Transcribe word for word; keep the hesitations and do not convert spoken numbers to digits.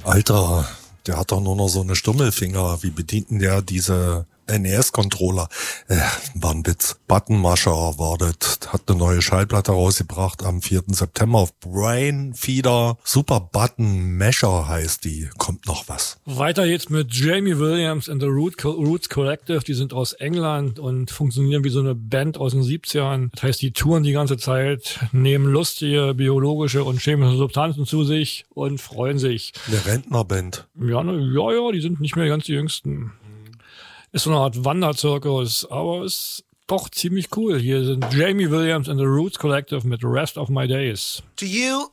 Alter, der hat doch nur noch so eine Stummelfinger. Wie bedient denn der diese N E S-Controller? Äh, war ein Witz. Buttonmasher war das. Hat eine neue Schallplatte rausgebracht am vierten September auf Brainfeeder. Super Button Masher heißt die. Kommt noch was. Weiter geht's mit Jamie Williams and the Root Co- Roots Collective. Die sind aus England und funktionieren wie so eine Band aus den siebzigern. Das heißt, die touren die ganze Zeit, nehmen lustige biologische und chemische Substanzen zu sich und freuen sich. Eine Rentnerband. Ja, ne, ja, ja, die sind nicht mehr ganz die Jüngsten. Ist so eine Art Wanderzirkus, aber ist doch ziemlich cool. Hier sind Jamie Williams and the Roots Collective mit Rest of My Days. To you,